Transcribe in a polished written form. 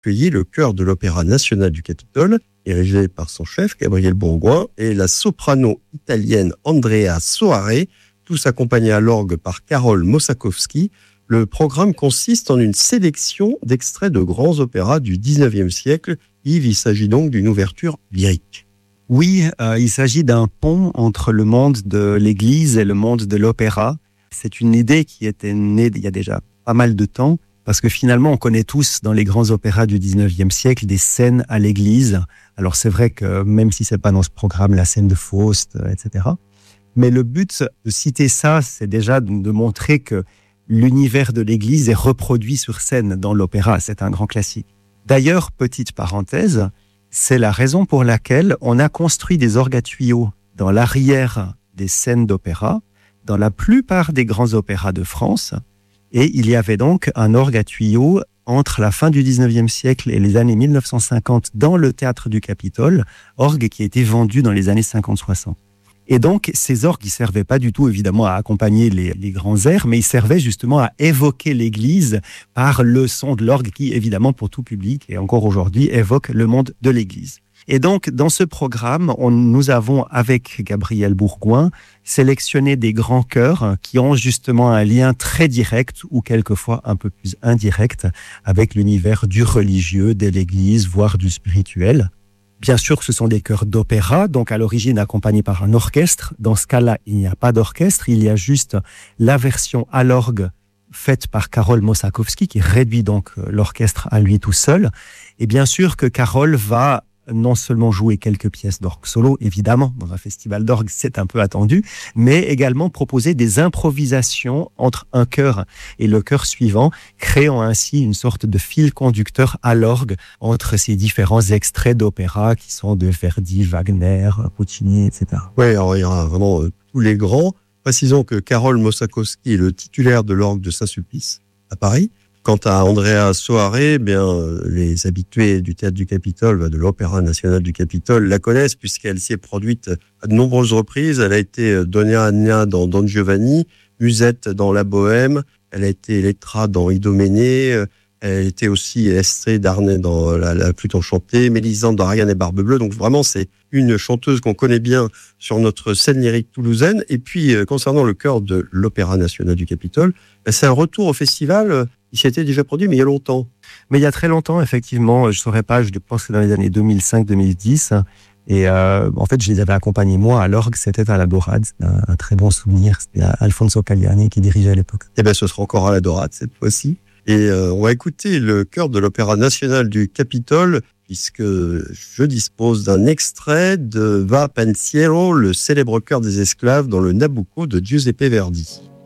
accueilli le chœur de l'Opéra national du Capitole, dirigé par son chef, Gabriel Bourgoin, et la soprano italienne Andrea Soare, tous accompagnés à l'orgue par Karol Moszakowski. Le programme consiste en une sélection d'extraits de grands opéras du XIXe siècle. Yves, il s'agit donc d'une ouverture lyrique. Oui, il s'agit d'un pont entre le monde de l'Église et le monde de l'opéra. C'est une idée qui était née il y a déjà pas mal de temps, parce que finalement, on connaît tous dans les grands opéras du 19e siècle des scènes à l'église. Alors c'est vrai que même si c'est pas dans ce programme, la scène de Faust, etc. Mais le but de citer ça, c'est déjà de montrer que l'univers de l'église est reproduit sur scène dans l'opéra. C'est un grand classique. D'ailleurs, petite parenthèse, c'est la raison pour laquelle on a construit des orgues à tuyaux dans l'arrière des scènes d'opéra, dans la plupart des grands opéras de France. Et il y avait donc un orgue à tuyaux entre la fin du 19e siècle et les années 1950 dans le théâtre du Capitole, orgue qui a été vendu dans les années 50-60. Et donc, ces orgues, ils servaient pas du tout, évidemment, à accompagner les grands airs, mais ils servaient justement à évoquer l'église par le son de l'orgue qui, évidemment, pour tout public, et encore aujourd'hui, évoque le monde de l'église. Et donc, dans ce programme, nous avons, avec Gabriel Bourgoin, sélectionné des grands chœurs qui ont justement un lien très direct ou quelquefois un peu plus indirect avec l'univers du religieux, de l'église, voire du spirituel. Bien sûr, ce sont des chœurs d'opéra, donc à l'origine accompagnés par un orchestre. Dans ce cas-là, il n'y a pas d'orchestre, il y a juste la version à l'orgue faite par Karol Moszakowski, qui réduit donc l'orchestre à lui tout seul. Et bien sûr que Karol va non seulement jouer quelques pièces d'orgue solo, évidemment, dans un festival d'orgue, c'est un peu attendu, mais également proposer des improvisations entre un chœur et le chœur suivant, créant ainsi une sorte de fil conducteur à l'orgue entre ces différents extraits d'opéra qui sont de Verdi, Wagner, Puccini, etc. Oui, alors il y aura vraiment tous les grands. Précisons que Karol Moszakowski est le titulaire de l'orgue de Saint-Sulpice à Paris. Quant à Andrea Soare, les habitués du théâtre du Capitole, de l'Opéra national du Capitole, la connaissent puisqu'elle s'y est produite à de nombreuses reprises. Elle a été Donna Anna dans Don Giovanni, Musette dans La Bohème, elle a été Elettra dans Idoménée, elle était aussi Estrée d'Arnay dans la Flûte enchantée, Mélisande dans Ariane et Barbe Bleue. Donc vraiment, c'est une chanteuse qu'on connaît bien sur notre scène lyrique toulousaine. Et puis, concernant le chœur de l'Opéra national du Capitole, c'est un retour au festival. Il s'était déjà produit, mais il y a longtemps. Mais il y a très longtemps, effectivement. Je ne saurais pas, je pense que dans les années 2005-2010. Et en fait, je les avais accompagnés, moi, à l'orgue. C'était à la Dorade. C'était un très bon souvenir. C'était Alfonso Cagliani qui dirigeait à l'époque. Eh bien, ce sera encore à la Dorade cette fois-ci. Et on va écouter le chœur de l'Opéra national du Capitole, puisque je dispose d'un extrait de Va Pensiero, le célèbre chœur des esclaves dans le Nabucco de Giuseppe Verdi.